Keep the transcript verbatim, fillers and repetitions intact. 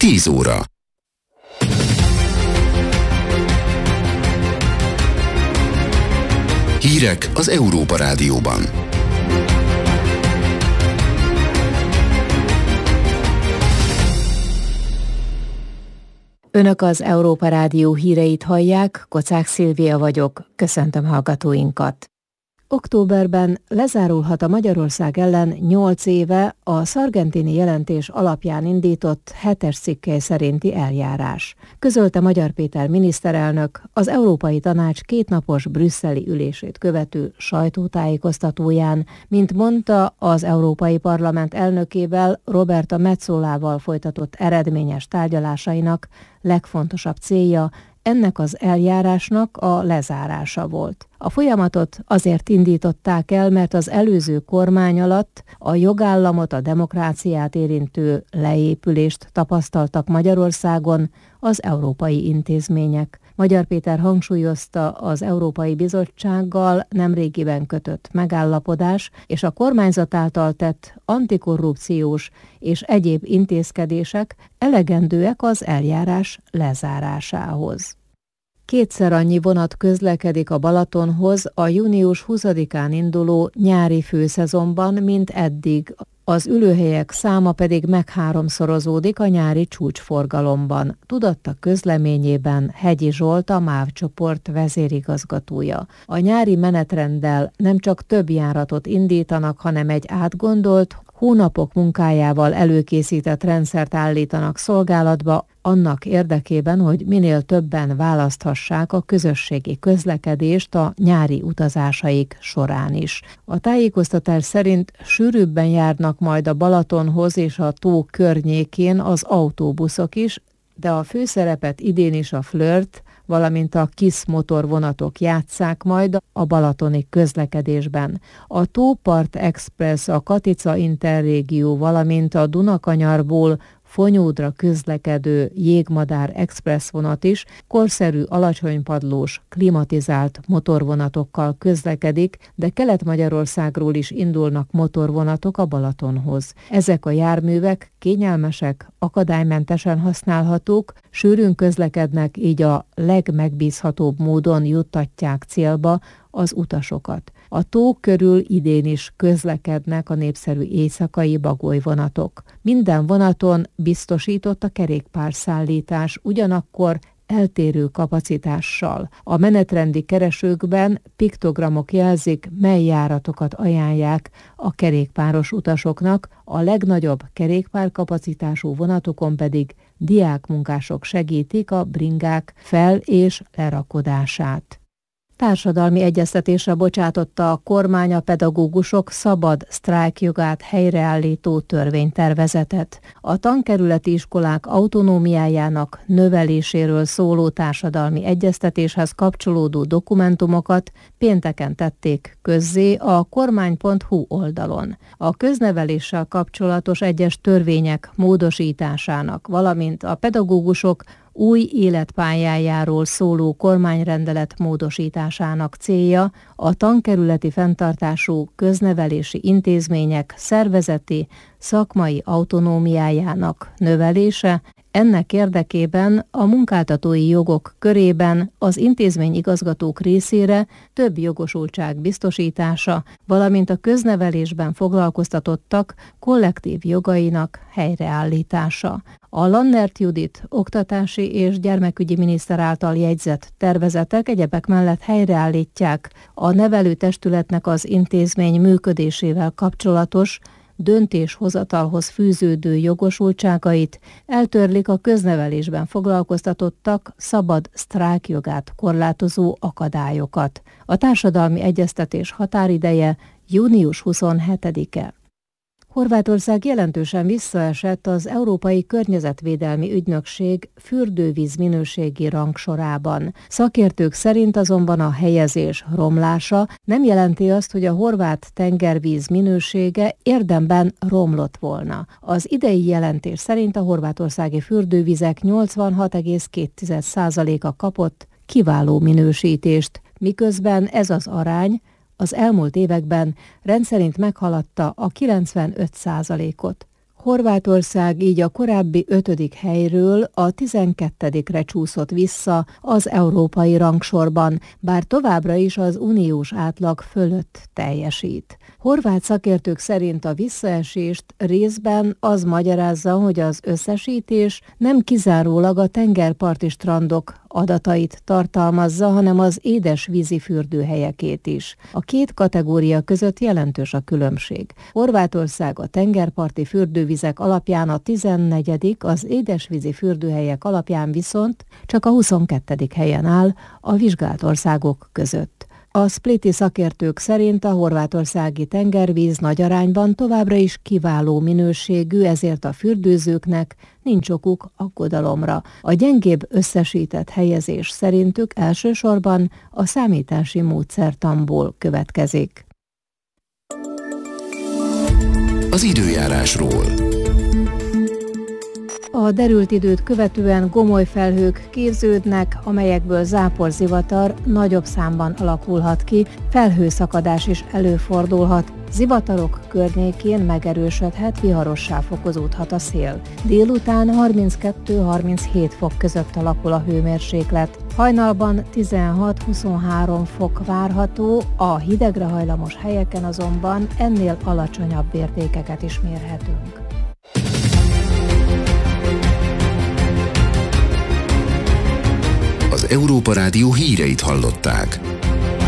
tíz óra. Hírek az Európa Rádióban. Önök az Európa Rádió híreit hallják, Kocák Szilvia vagyok, köszöntöm hallgatóinkat. Októberben lezárulhat a Magyarország ellen nyolc éve a Sargentini jelentés alapján indított hetes cikkely szerinti eljárás. Közölte Magyar Péter miniszterelnök az Európai Tanács kétnapos brüsszeli ülését követő sajtótájékoztatóján, mint mondta, az Európai Parlament elnökével, Roberta Metzolával folytatott eredményes tárgyalásainak legfontosabb célja ennek az eljárásnak a lezárása volt. A folyamatot azért indították el, mert az előző kormány alatt a jogállamot, a demokráciát érintő leépülést tapasztaltak Magyarországon az európai intézmények. Magyar Péter hangsúlyozta, az Európai Bizottsággal nemrégiben kötött megállapodás és a kormányzat által tett antikorrupciós és egyéb intézkedések elegendőek az eljárás lezárásához. Kétszer annyi vonat közlekedik a Balatonhoz a június huszadikán induló nyári főszezonban, mint eddig. Az ülőhelyek száma pedig megháromszorozódik a nyári csúcsforgalomban, tudatta közleményében Hegyi Zsolt, a MÁV csoport vezérigazgatója. A nyári menetrenddel nem csak több járatot indítanak, hanem egy átgondolt, hónapok munkájával előkészített rendszert állítanak szolgálatba, annak érdekében, hogy minél többen választhassák a közösségi közlekedést a nyári utazásaik során is. A tájékoztatás szerint sűrűbben járnak majd a Balatonhoz és a tó környékén az autóbuszok is, de a főszerepet idén is a Flirt, valamint a KISZ motorvonatok játsszák majd a balatoni közlekedésben. A Tópart Express, a Katica Interrégió, valamint a Dunakanyarból Fonyódra közlekedő Jégmadár Express vonat is korszerű, alacsonypadlós, klimatizált motorvonatokkal közlekedik, de Kelet-Magyarországról is indulnak motorvonatok a Balatonhoz. Ezek a járművek kényelmesek, akadálymentesen használhatók, sűrűn közlekednek, így a legmegbízhatóbb módon juttatják célba az utasokat. A tó körül idén is közlekednek a népszerű éjszakai bagolyvonatok. Minden vonaton biztosított a kerékpárszállítás, ugyanakkor eltérő kapacitással. A menetrendi keresőkben piktogramok jelzik, mely járatokat ajánlják a kerékpáros utasoknak, a legnagyobb kerékpárkapacitású vonatokon pedig diákmunkások segítik a bringák fel- és lerakodását. Társadalmi egyeztetésre bocsátotta a kormány a pedagógusok szabad sztrájkjogát helyreállító törvénytervezetet. A tankerületi iskolák autonómiájának növeléséről szóló társadalmi egyeztetéshez kapcsolódó dokumentumokat pénteken tették közzé a kormány pont hu oldalon. A közneveléssel kapcsolatos egyes törvények módosításának, valamint a pedagógusok új életpályájáról szóló kormányrendelet módosításának célja a tankerületi fenntartású köznevelési intézmények szervezeti, szakmai autonómiájának növelése. Ennek érdekében a munkáltatói jogok körében az intézményigazgatók részére több jogosultság biztosítása, valamint a köznevelésben foglalkoztatottak kollektív jogainak helyreállítása. A Lannert Judit oktatási és gyermekügyi miniszter által jegyzett tervezetek egyebek mellett helyreállítják a nevelőtestületnek az intézmény működésével kapcsolatos döntéshozatalhoz fűződő jogosultságait, eltörlik a köznevelésben foglalkoztatottak szabad sztrájkjogát korlátozó akadályokat. A társadalmi egyeztetés határideje június huszonhetedike. Horvátország jelentősen visszaesett az Európai Környezetvédelmi Ügynökség fürdővíz minőségi rangsorában. Szakértők szerint azonban a helyezés romlása nem jelenti azt, hogy a horvát tengervíz minősége érdemben romlott volna. Az idei jelentés szerint a horvátországi fürdővizek nyolcvanhat egész két százaléka kapott kiváló minősítést, miközben ez az arány az elmúlt években rendszerint meghaladta a kilencvenöt százalékot. Horvátország így a korábbi ötödik helyről a tizenkettedikre csúszott vissza az európai rangsorban, bár továbbra is az uniós átlag fölött teljesít. Horvát szakértők szerint a visszaesést részben az magyarázza, hogy az összesítés nem kizárólag a tengerparti strandok adatait tartalmazza, hanem az édesvízi fürdőhelyekét is. A két kategória között jelentős a különbség. Horvátország a tengerparti fürdővizek alapján a tizennegyedik, az édesvízi fürdőhelyek alapján viszont csak a huszonkettedik helyen áll a vizsgált országok között. A spliti szakértők szerint a horvátországi tengervíz nagy arányban továbbra is kiváló minőségű, ezért a fürdőzőknek nincs okuk aggodalomra. A gyengébb összesített helyezés szerintük elsősorban a számítási módszertanból következik. Az időjárásról. A derült időt követően gomoly felhők képződnek, amelyekből záporzivatar nagyobb számban alakulhat ki, felhőszakadás is előfordulhat. Zivatarok környékén megerősödhet, viharossá fokozódhat a szél. Délután harminckettő-harminchét fok között alakul a hőmérséklet. Hajnalban tizenhat-huszonhárom fok várható, a hidegre hajlamos helyeken azonban ennél alacsonyabb értékeket is mérhetünk. Az Európa Rádió híreit hallották.